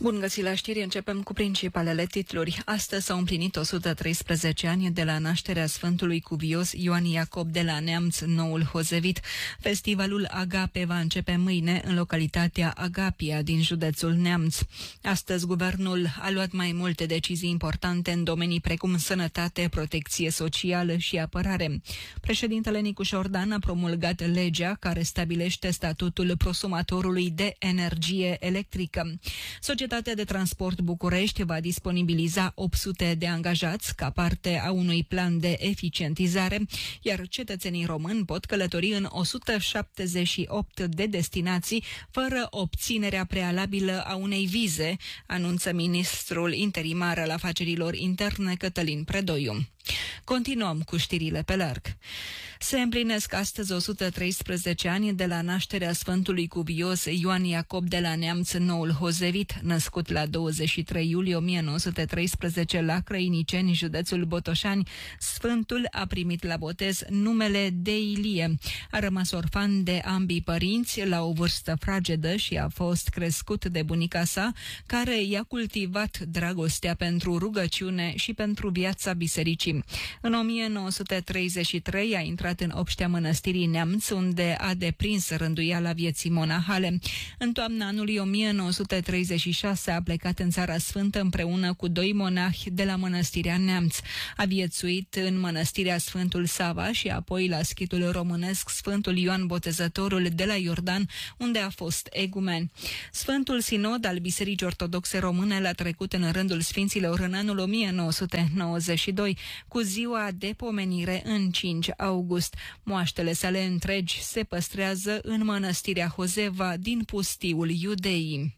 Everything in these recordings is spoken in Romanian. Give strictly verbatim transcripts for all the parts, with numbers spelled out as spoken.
Bun găsit la știri, începem cu principalele titluri. Astăzi s-au împlinit o sută treisprezece ani de la nașterea Sfântului Cuvios Ioan Iacob de la Neamț, Noul Hozevit. Festivalul Agape va începe mâine în localitatea Agapia din județul Neamț. Astăzi guvernul a luat mai multe decizii importante în domenii precum sănătate, protecție socială și apărare. Președintele Nicu Șordan a promulgat legea care stabilește statutul prosumatorului de energie electrică. Societatea de Transport București va disponibiliza opt sute de angajați ca parte a unui plan de eficientizare, iar cetățenii români pot călători în o sută șaptezeci și opt de destinații fără obținerea prealabilă a unei vize, anunță ministrul interimar al afacerilor interne Cătălin Predoiu. Continuăm cu știrile pe larg. Se împlinesc astăzi o sută treisprezece ani de la nașterea Sfântului Cuvios Ioan Iacob de la Neamț, Noul Hozevit, născut la douăzeci și trei iulie o mie nouă sute treisprezece la Crăiniceni, județul Botoșani. Sfântul a primit la botez numele de Ilie. A rămas orfan de ambii părinți la o vârstă fragedă și a fost crescut de bunica sa, care i-a cultivat dragostea pentru rugăciune și pentru viața bisericii. În o mie nouă sute treizeci și trei a intrat în obștea mănăstirii Neamț, unde a deprins rânduiala vieții monahale. În toamna anului o mie nouă sute treizeci și șase a plecat în Țara Sfântă împreună cu doi monahi de la mănăstirea Neamț. A viețuit în mănăstirea Sfântul Sava și apoi la schitul românesc Sfântul Ioan Botezătorul de la Iordan, unde a fost egumen. Sfântul Sinod al Bisericii Ortodoxe Române l-a trecut în rândul sfinților în anul o mie nouă sute nouăzeci și doi, cu ziua de pomenire în cinci august. Moaștele sale întregi se păstrează în mănăstirea Hozeva din pustiul Iudeii.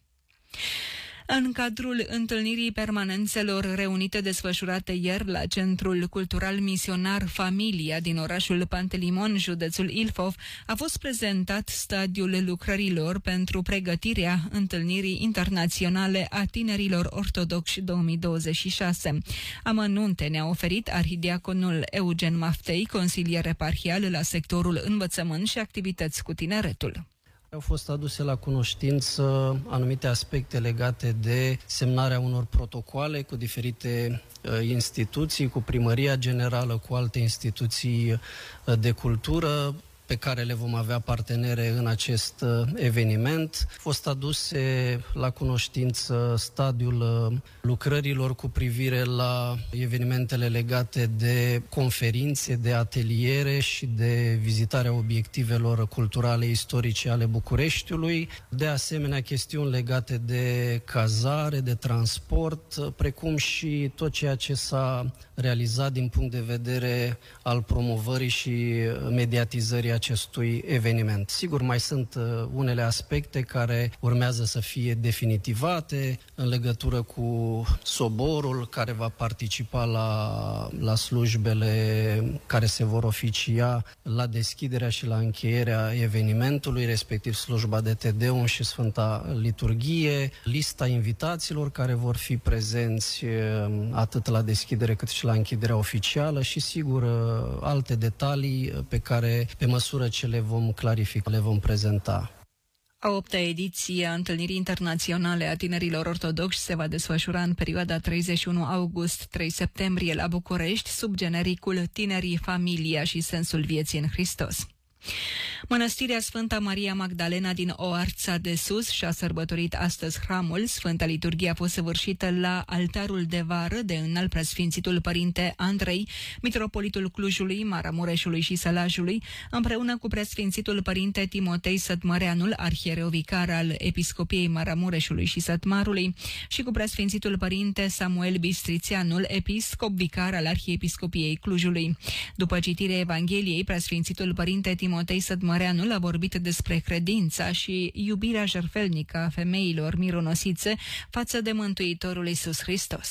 În cadrul întâlnirii permanențelor reunite desfășurate ieri la Centrul Cultural Misionar Familia din orașul Pantelimon, județul Ilfov, a fost prezentat stadiul lucrărilor pentru pregătirea întâlnirii internaționale a tinerilor ortodoxi două mii douăzeci și șase. Amănunte ne-a oferit arhidiaconul Eugen Maftei, consilier eparhial la sectorul învățământ și activități cu tineretul. Au fost aduse la cunoștință anumite aspecte legate de semnarea unor protocoale cu diferite uh, instituții, cu Primăria Generală, cu alte instituții uh, de cultură, pe care le vom avea partenere în acest uh, eveniment. Au fost aduse la cunoștință stadiul uh, lucrărilor cu privire la evenimentele legate de conferințe, de ateliere și de vizitarea obiectivelor culturale istorice ale Bucureștiului. De asemenea, chestiuni legate de cazare, de transport, precum și tot ceea ce s-a realizat din punct de vedere al promovării și mediatizării acestui eveniment. Sigur, mai sunt unele aspecte care urmează să fie definitivate în legătură cu soborul care va participa la, la slujbele care se vor oficia la deschiderea și la încheierea evenimentului, respectiv slujba de Tedeum și Sfânta Liturghie, lista invitaților care vor fi prezenți atât la deschidere cât și la închiderea oficială și, sigur, alte detalii pe care, pe măsură ce le vom clarifica, le vom prezenta. A opta ediție a întâlnirii internaționale a tinerilor ortodoxi se va desfășura în perioada treizeci și unu august - trei septembrie la București, sub genericul Tinerii, Familia și sensul vieții în Hristos. Mănăstirea Sfânta Maria Magdalena din Oarța de Sus și-a sărbătorit astăzi hramul. Sfânta Liturghie a fost săvârșită la altarul de vară de înalt preasfințitul Părinte Andrei, mitropolitul Clujului, Maramureșului și Sălajului, împreună cu preasfințitul Părinte Timotei Sătmăreanul, arhiereu vicar al Episcopiei Maramureșului și Sătmarului, și cu preasfințitul Părinte Samuel Bistrițeanul, episcop vicar al Arhiepiscopiei Clujului. După citirea Evangheliei, preasfințitul Părinte Timotei Sătmăreanul a vorbit despre credința și iubirea jertfelnică a femeilor mironosițe față de Mântuitorul Iisus Hristos.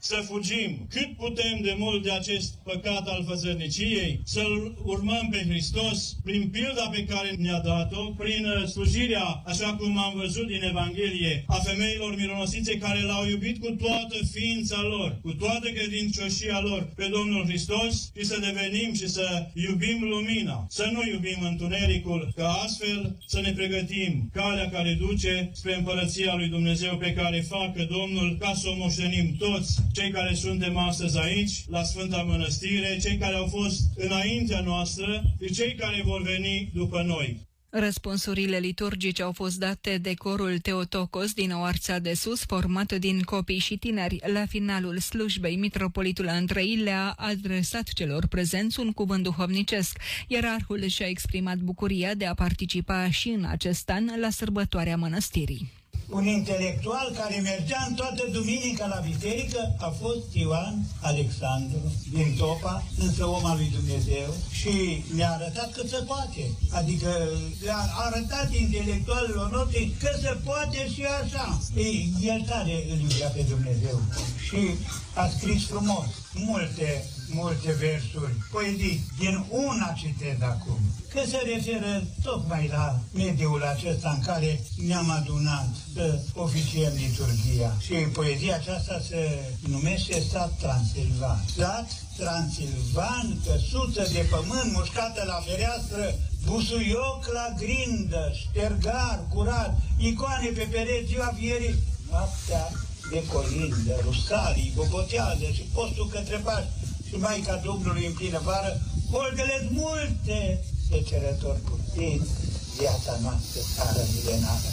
să fugim cât putem de mult de acest păcat al fățărniciei, să-L urmăm pe Hristos prin pilda pe care ne-a dat-o, prin slujirea, așa cum am văzut din Evanghelie, a femeilor mironosițe care L-au iubit cu toată ființa lor, cu toată credincioșia lor pe Domnul Hristos și să devenim și să iubim lumina, să nu iubim întunericul, ca astfel să ne pregătim calea care duce spre împărăția lui Dumnezeu pe care facă Domnul, ca să o moștenim toți cei care suntem astăzi aici, la Sfânta Mănăstire, cei care au fost înaintea noastră și cei care vor veni după noi. Răspunsurile liturgice au fost date de corul Teotocos din Oarța de Sus, format din copii și tineri. La finalul slujbei, mitropolitul Andrei le-a adresat celor prezenți un cuvânt duhovnicesc. Ierarhul și-a exprimat bucuria de a participa și în acest an la sărbătoarea mănăstirii. Un intelectual care mergea în toată duminica la biserică a fost Ioan Alexandru din Topa, însă om al lui Dumnezeu, și ne-a arătat că se poate. Adică a arătat intelectualilor noștri că se poate și așa. Ei, el tare îl iubea pe Dumnezeu și a scris frumos multe, multe versuri, poezii. Din una citez acum, că se referă tocmai la mediul acesta în care ne-am adunat să oficiem liturghia. Și poezia aceasta se numește Sat Transilvan. Sat Transilvan, căsuță de pământ mușcată la fereastră, busuioc la grindă, ștergar curat, icoane pe pereți ziua vierii, noaptea de colindă, rusalii, bobotează și postul către Paști și Maica Domnului în plină vară, holgăle multe secerători puțini, viața noastră țară milenară.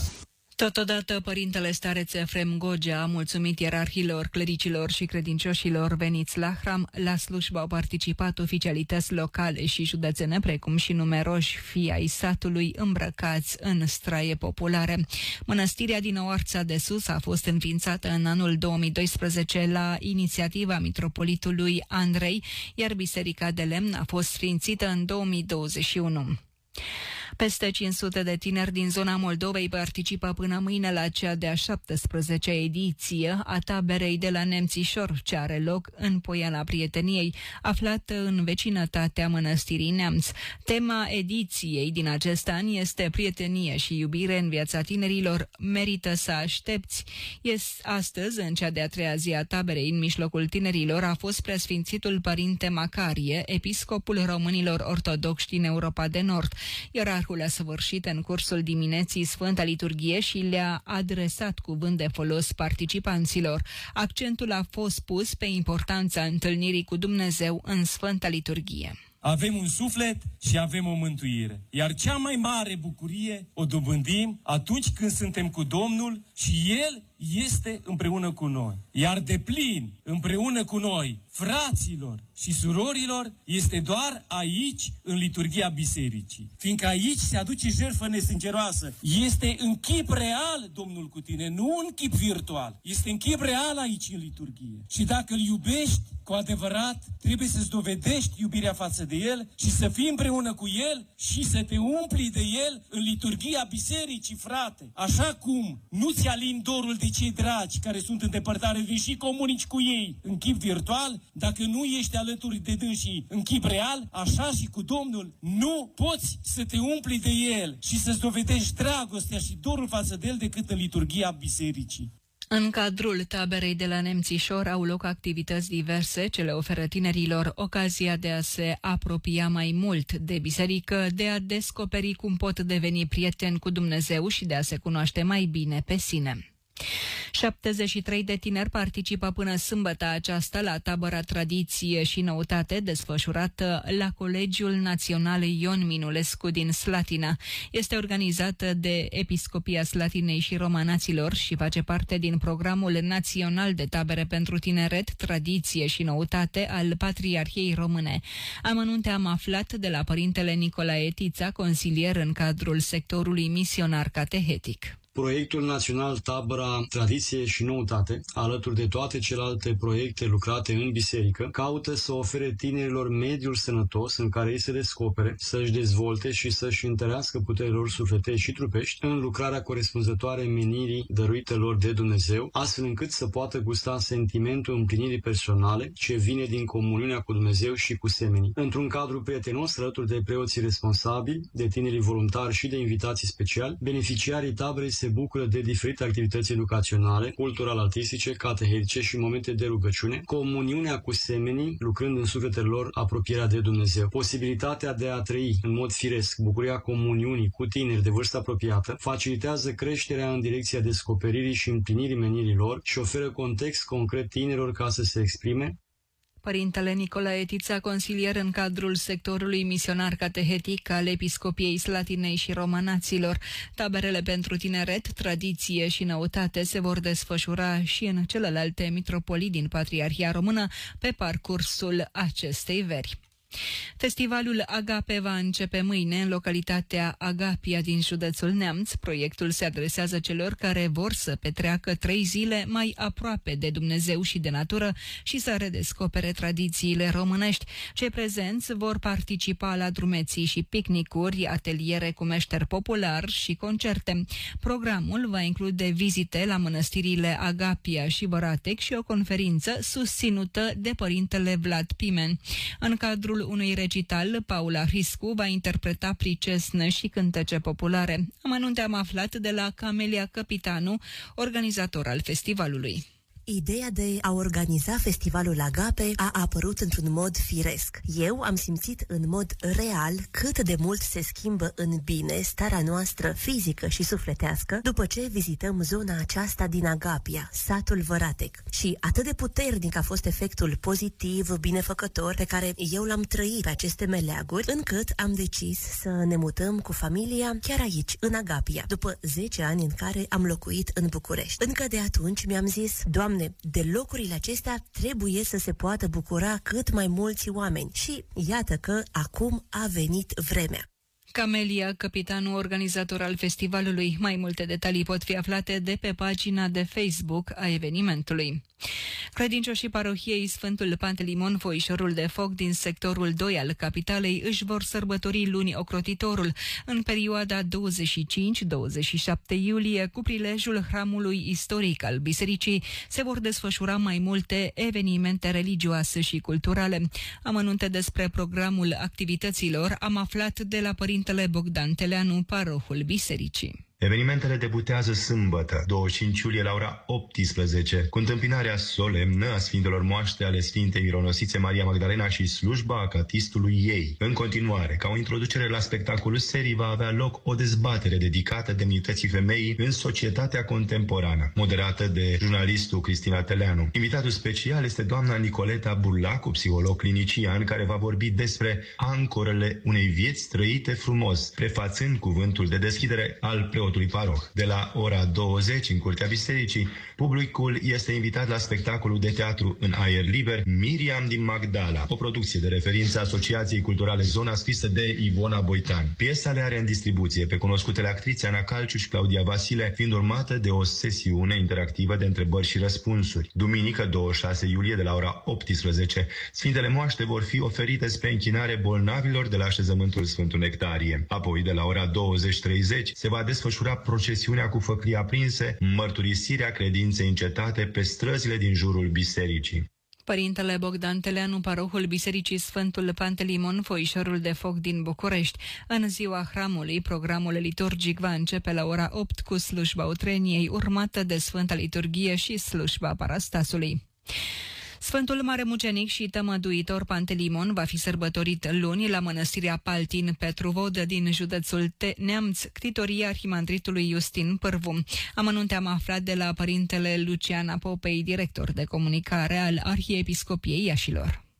Totodată, părintele stareț Efrem Gogea a mulțumit ierarhilor, clericilor și credincioșilor veniți la hram. La slujbă au participat oficialități locale și județene, precum și numeroși fii ai satului îmbrăcați în straie populare. Mănăstirea din Oarța de Sus a fost înființată în anul două mii doisprezece la inițiativa mitropolitului Andrei, iar Biserica de Lemn a fost sfințită în două mii douăzeci și unu. Peste cinci sute de tineri din zona Moldovei participă până mâine la cea de-a șaptesprezecea ediție a taberei de la Nemțișor, ce are loc în Poiana Prieteniei, aflată în vecinătatea Mănăstirii Neamț. Tema ediției din acest an este prietenie și iubire în viața tinerilor. Merită să aștepți. Este astăzi, în cea de-a treia zi a taberei, în mijlocul tinerilor, a fost preasfințitul Părinte Macarie, episcopul românilor ortodoxi din Europa de Nord. Ierarhul a săvârșit în cursul dimineții Sfânta Liturghie și le-a adresat cuvânt de folos participanților. Accentul a fost pus pe importanța întâlnirii cu Dumnezeu în Sfânta Liturghie. Avem un suflet și avem o mântuire. Iar cea mai mare bucurie o dobândim atunci când suntem cu Domnul și El este împreună cu noi. Iar deplin împreună cu noi, fraților și surorilor, este doar aici, în liturghia bisericii. Fiindcă aici se aduce jertfă nesângeroasă. Este în chip real Domnul cu tine, nu în chip virtual. Este în chip real aici în liturghie. Și dacă îl iubești cu adevărat, trebuie să-ți dovedești iubirea față de El și să fii împreună cu El și să te umpli de El în liturghia bisericii, frate. Așa cum nu ți alini dorul de cei dragi care sunt în depărtare, vii și comunici cu ei în chip virtual, dacă nu ești alături de dânsii în chip real, așa și cu Domnul nu poți să te umpli de El și să-ți dovedești dragostea și dorul față de El decât în liturghia bisericii. În cadrul taberei de la Nemțișor au loc activități diverse ce le oferă tinerilor ocazia de a se apropia mai mult de biserică, de a descoperi cum pot deveni prieteni cu Dumnezeu și de a se cunoaște mai bine pe sine. șaptezeci și trei de tineri participă până sâmbătă aceasta la tabăra Tradiție și Noutate desfășurată la Colegiul Național Ion Minulescu din Slatina. Este organizată de Episcopia Slatinei și Romanaților și face parte din programul național de tabere pentru tineret, tradiție și noutate al Patriarhiei Române. Amănunte am aflat de la părintele Nicolae Tița, consilier în cadrul sectorului misionar catehetic. Proiectul național Tabăra Tradiție și Noutate, alături de toate celelalte proiecte lucrate în biserică, caută să ofere tinerilor mediul sănătos în care ei se descopere, să-și dezvolte și să-și întărească puterile lor sufletești și trupești în lucrarea corespunzătoare menirii dăruite lor de Dumnezeu, astfel încât să poată gusta sentimentul împlinirii personale ce vine din comuniunea cu Dumnezeu și cu semenii. Într-un cadru prietenos, alături de preoții responsabili, de tinerii voluntari și de invitații speciali, beneficiarii taberei se bucură de diferite activități educaționale, cultural-artistice, catehetice și momente de rugăciune, comuniunea cu semenii, lucrând în sufletele lor apropierea de Dumnezeu. Posibilitatea de a trăi în mod firesc bucuria comuniunii cu tineri de vârstă apropiată facilitează creșterea în direcția descoperirii și împlinirii menirii lor și oferă context concret tinerilor ca să se exprime. Părintele Nicolae Tița, consilier în cadrul sectorului misionar catehetic al Episcopiei Slatinei și Romanaților. Taberele pentru tineret, tradiție și noutate se vor desfășura și în celelalte mitropolii din Patriarhia Română pe parcursul acestei veri. Festivalul Agape va începe mâine în localitatea Agapia din județul Neamț. Proiectul se adresează celor care vor să petreacă trei zile mai aproape de Dumnezeu și de natură și să redescopere tradițiile românești. Cei prezenți vor participa la drumeții și picnicuri, ateliere cu meșter popular și concerte. Programul va include vizite la mănăstirile Agapia și Văratec și o conferință susținută de părintele Vlad Pimen. În cadrul unui recital, Paula Hriscu va interpreta pricesne și cântece populare. Amănunte am aflat de la Camelia Căpitanu, organizator al festivalului. Ideea de a organiza festivalul Agape a apărut într-un mod firesc. Eu am simțit în mod real cât de mult se schimbă în bine starea noastră fizică și sufletească după ce vizităm zona aceasta din Agapia, satul Văratec. Și atât de puternic a fost efectul pozitiv, binefăcător, pe care eu l-am trăit pe aceste meleaguri, încât am decis să ne mutăm cu familia chiar aici, în Agapia, după zece ani în care am locuit în București. Încă de atunci mi-am zis, Doamne, de locurile acestea trebuie să se poată bucura cât mai mulți oameni și iată că acum a venit vremea. Camelia Căpitanu, organizator al festivalului. Mai multe detalii pot fi aflate de pe pagina de Facebook a evenimentului. Credincioșii parohiei Sfântul Pantelimon, Foișorul de Foc din sectorul doi al capitalei își vor sărbători luni ocrotitorul în perioada douăzeci și cinci douăzeci și șapte iulie. Cu prilejul hramului istoric al bisericii se vor desfășura mai multe evenimente religioase și culturale. Amănunte despre programul activităților am aflat de la părintele Bogdan Teleanu, parohul bisericii. Evenimentele debutează sâmbătă, douăzeci și cinci iulie la ora optsprezece, cu întâmpinarea solemnă a Sfintelor Moaște ale Sfintei Mironosițe Maria Magdalena și slujba acatistului ei. În continuare, ca o introducere la spectacolul serii, va avea loc o dezbatere dedicată demnității femeii în societatea contemporană, moderată de jurnalistul Cristina Teleanu. Invitatul special este doamna Nicoleta Burlacu, psiholog clinician, care va vorbi despre ancorele unei vieți trăite frumos, prefațând cuvântul de deschidere al preotului paroh. De la ora douăzeci, în curtea bisericii, publicul este invitat la spectacolul de teatru în aer liber Miriam din Magdala, o producție de referință a Asociației Culturale Zona, scrisă de Ivona Boitan. Piesa le are în distribuție pe cunoscutele actrițe Ana Calciu și Claudia Vasile, fiind urmată de o sesiune interactivă de întrebări și răspunsuri. Duminică, douăzeci și șase iulie, de la ora optsprezece, Sfintele Moaște vor fi oferite spre închinare bolnavilor de la așezământul Sfântul Nectarie. Apoi, de la ora douăzeci treizeci, se va desfășura procesiunea cu făclii aprinse, mărturisirea credinței încetate pe străzile din jurul bisericii. Părintele Bogdan Teleanu, parohul Bisericii Sfântul Pantelimon, Foișorul de Foc din București. În ziua hramului, programul liturgic va începe la ora opt cu slujba utreniei, urmată de Sfânta Liturghie și slujba Parastasului. Sfântul Maremucenic și tămăduitor Pantelimon va fi sărbătorit luni la mănăstirea Paltin Petru Vodă din județul Neamț, ctitoria arhimandritului Justin Pârvu. Amănunte am aflat de la părintele Lucian Apopei, director de comunicare al Arhiepiscopiei Iașilor.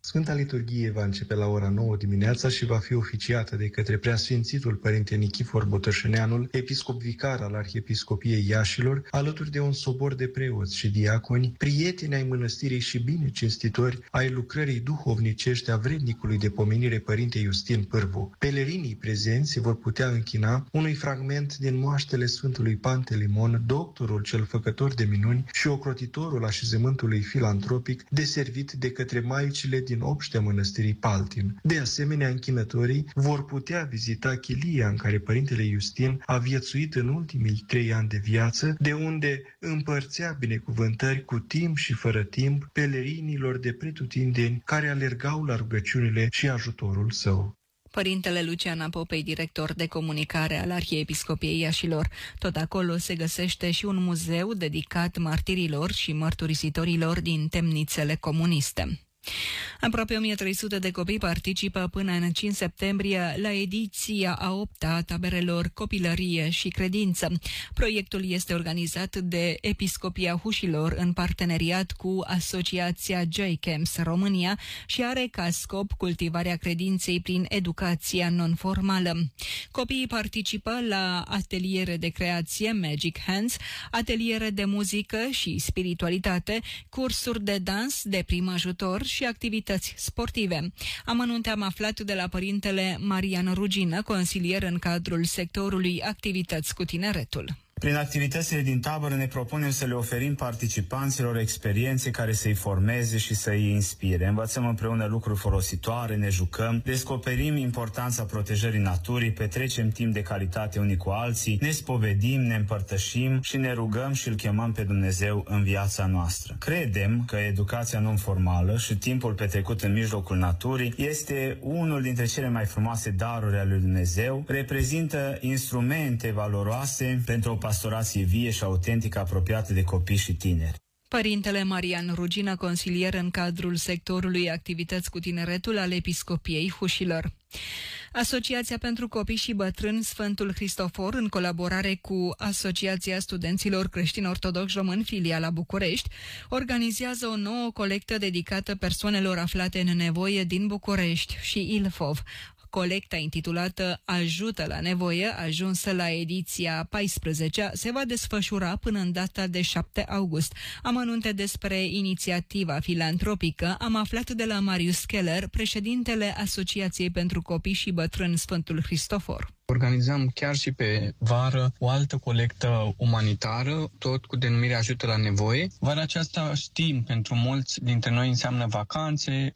Sfânta Liturghie va începe la ora nouă dimineața și va fi oficiată de către Preasfințitul Părinte Nichifor Botărșeneanul, episcop vicar al Arhiepiscopiei Iașilor, alături de un sobor de preoți și diaconi, prieteni ai mănăstirii și binecinstitori ai lucrării duhovnicești a vrednicului de pomenire Părinte Iustin Pârvu. Pelerinii prezenți se vor putea închina unui fragment din moaștele Sfântului Pantelimon, doctorul cel făcător de minuni și ocrotitorul așezământului filantropic, deservit de către maicile din obștea mănăstirii Paltin. De asemenea, închinătorii vor putea vizita chilia în care Părintele Iustin a viețuit în ultimii trei ani de viață, de unde împărțea binecuvântări cu timp și fără timp pelerinilor de pretutindeni care alergau la rugăciunile și ajutorul său. Părintele Lucian Apopei, director de comunicare al Arhiepiscopiei Iașilor. Tot acolo se găsește și un muzeu dedicat martirilor și mărturisitorilor din temnițele comuniste. Aproape o mie trei sute de copii participă până în cinci septembrie la ediția a opta a taberelor Copilărie și Credință. Proiectul este organizat de Episcopia Hușilor în parteneriat cu Asociația J-Camps România și are ca scop cultivarea credinței prin educația non-formală. Copiii participă la ateliere de creație Magic Hands, ateliere de muzică și spiritualitate, cursuri de dans, de prim ajutor și activități sportive. Amănunte am aflat de la părintele Marian Rugină, consilier în cadrul sectorului Activități cu Tineretul. Prin activitățile din tabără ne propunem să le oferim participanților experiențe care să-i formeze și să-i inspire. Învățăm împreună lucruri folositoare, ne jucăm, descoperim importanța protejării naturii, petrecem timp de calitate unii cu alții, ne spovedim, ne împărtășim și ne rugăm și îl chemăm pe Dumnezeu în viața noastră. Credem că educația non-formală și timpul petrecut în mijlocul naturii este unul dintre cele mai frumoase daruri ale lui Dumnezeu, reprezintă instrumente valoroase pentru o pastorație vie și autentică apropiată de copii și tineri. Părintele Marian Rugină, consilier în cadrul sectorului Activități cu Tineretul al Episcopiei Hușilor. Asociația pentru Copii și Bătrâni Sfântul Hristofor, în colaborare cu Asociația Studenților Creștini Ortodoxi Români, filiala București, organizează o nouă colectă dedicată persoanelor aflate în nevoie din București și Ilfov. Colecta intitulată Ajută la nevoie, ajunsă la ediția a paisprezecea, se va desfășura până în data de șapte august. Amănunte despre inițiativa filantropică am aflat de la Marius Keller, președintele Asociației pentru Copii și Bătrâni Sfântul Hristofor. Organizăm chiar și pe vară o altă colectă umanitară, tot cu denumirea Ajută la nevoie. Vara aceasta, știm, pentru mulți dintre noi înseamnă vacanțe,